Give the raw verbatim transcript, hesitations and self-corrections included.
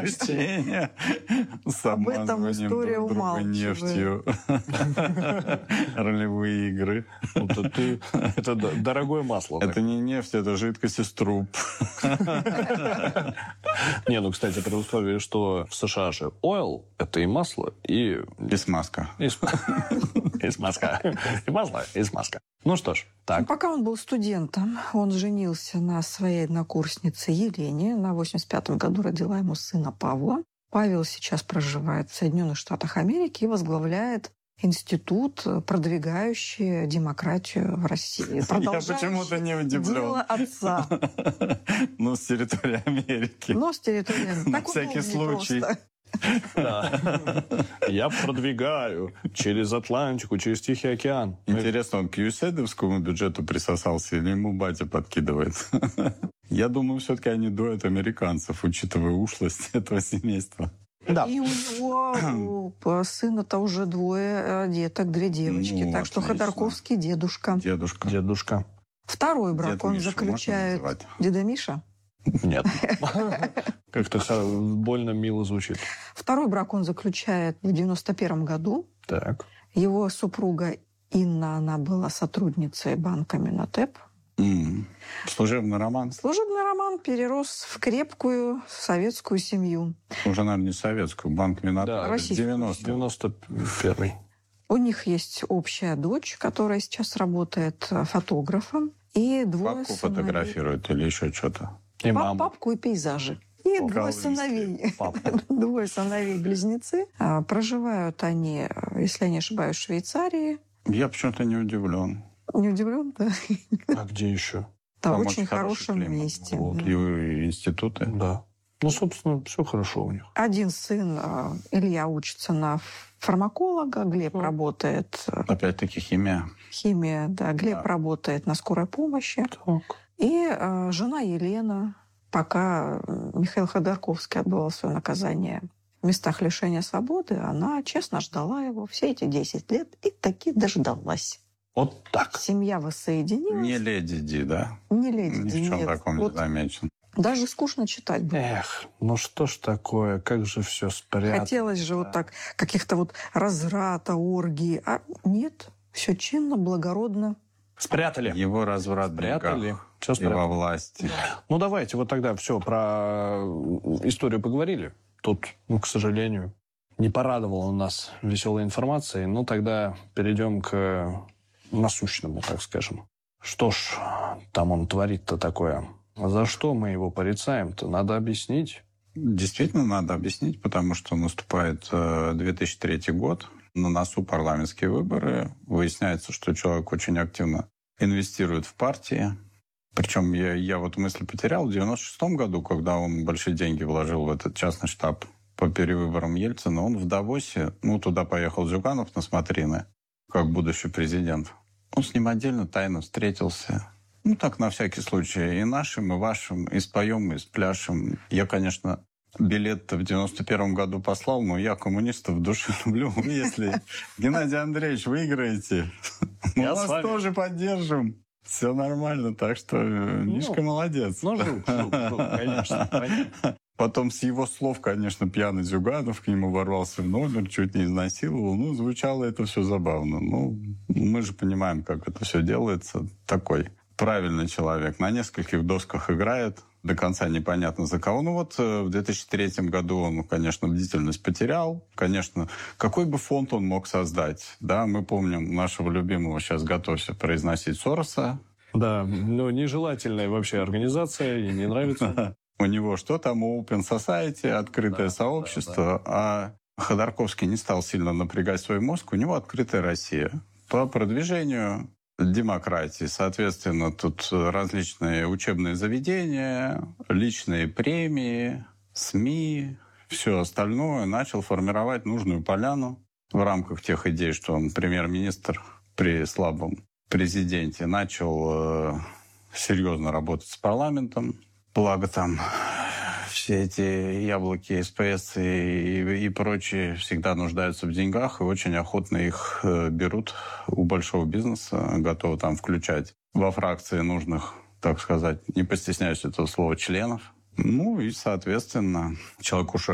развлечения с обманыванием друг друга нефтью, ролевые игры. Это дорогое масло. Это не нефть, это жидкость из труб. Не, ну, кстати, при условии, что в США же oil – это и масло, и... И смазка. И смазка. И масло, и смазка. Ну что ж, так. Пока он был студентом, он женился на своей однокурснице Елене. На восемьдесят пятом году родила ему сына Павла. Павел сейчас проживает в Соединенных Штатах Америки и возглавляет институт, продвигающий демократию в России. Я почему-то не удивлен. Дело отца. Ну, с территории Америки. Ну, с территории. На всякий случай. Да. Я продвигаю через Атлантику, через Тихий океан. Интересно, он к ю эс эй ди-овскому бюджету присосался или ему батя подкидывает? Я думаю, все-таки они доят американцев, учитывая ушлость этого семейства. Да. И у него у сына-то уже двое деток, две девочки. Ну, так что отлично. Ходорковский дедушка. Дедушка. Дедушка. Второй брак Дед он Миша заключает... Деда Миша? Нет. Как-то больно мило звучит. Второй брак он заключает в девяносто первом году. Так. Его супруга Инна, она была сотрудницей банка Минотеп. Mm. Служебный роман? Служебный роман перерос в крепкую советскую семью. Уже, наверное, не советскую. Банк Минотеп. Да, девяностый. девяносто первый. У них есть общая дочь, которая сейчас работает фотографом. И двое Папку сыновей. Фотографирует или еще что-то? И Пап, маму. папку и пейзажи. И О, двое колымский. сыновей. Папку. Двое сыновей-близнецы. А, Проживают они, если я не ошибаюсь, в Швейцарии. Я почему-то не удивлен. Не удивлен, да? А где еще? Да, Там очень хороший хорошем климат. месте. Вот, Да. и институты. Да. Ну, собственно, все хорошо у них. Один сын, а, Илья, учится на фармаколога, Глеб О. работает... Опять-таки химия. Химия, да. Глеб Да. работает на скорой помощи. Так. И э, жена Елена, пока Михаил Ходорковский отбывал свое наказание в местах лишения свободы, она честно ждала его все эти десять лет и таки дождалась. Вот так. Семья воссоединилась. Не леди Ди, да? Не леди Ни Ди, в чем нет. таком Вот не замечен. даже скучно читать было. Эх, ну что ж такое, как же все спрятано. Хотелось же вот так каких-то вот разврата, оргии. А нет, все чинно, благородно. Спрятали. Его разврат в Спрятали. деньгах Всё и спрятали. во власти. Ну, давайте вот тогда все про историю поговорили. Тут, ну, к сожалению, не порадовала нас веселой информацией. Ну, тогда перейдем к насущному, так скажем. Что ж там он творит-то такое? За что мы его порицаем-то? Надо объяснить. Действительно, надо объяснить, потому что наступает две тысячи третий год, на носу парламентские выборы. Выясняется, что человек очень активно инвестирует в партии. Причем я, я вот мысль потерял в девяносто шестом году, когда он большие деньги вложил в этот частный штаб по перевыборам Ельцина. Он в Давосе, ну, туда поехал Зюганов на смотрины, как будущий президент. Он с ним отдельно тайно встретился. Ну, так, на всякий случай. И нашим, и вашим, и споем, и спляшем. Я, конечно, билет-то в девяносто первом году послал, но я коммунистов в душе люблю. Если Геннадий Андреевич выиграете, мы вас тоже поддержим. Все нормально, так что Мишка молодец. Ну, жил, жил, жил, конечно, понятно. Потом с его слов, конечно, пьяный Зюганов к нему ворвался в номер, чуть не изнасиловал. Ну, звучало это все забавно. Ну, мы же понимаем, как это все делается. Такой правильный человек. На нескольких досках играет. До конца непонятно за кого. Ну вот в две тысячи третьем году он, конечно, бдительность потерял. Конечно, какой бы фонд он мог создать? Да, мы помним нашего любимого, сейчас готовься произносить, Сороса. Да, но нежелательная вообще организация, и не нравится. У него что там? Open Society, открытое Да, сообщество. да, да. А Ходорковский не стал сильно напрягать свой мозг. У него открытая Россия. По продвижению демократии. Соответственно, тут различные учебные заведения, личные премии, СМИ, все остальное. Начал формировать нужную поляну в рамках тех идей, что он премьер-министр при слабом президенте. Начал э, серьезно работать с парламентом. Благо там все эти яблоки, СПС и, и, и прочие всегда нуждаются в деньгах и очень охотно их берут у большого бизнеса, готовы там включать во фракции нужных, так сказать, не постесняюсь этого слова, членов. Ну и, соответственно, человек уж